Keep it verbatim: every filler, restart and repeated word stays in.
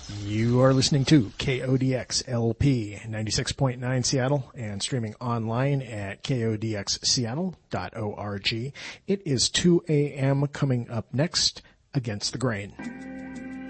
You are listening to K O D X L P ninety-six point nine Seattle and streaming online at K O D X seattle dot org. It is two a.m. coming up next, Against the Grain.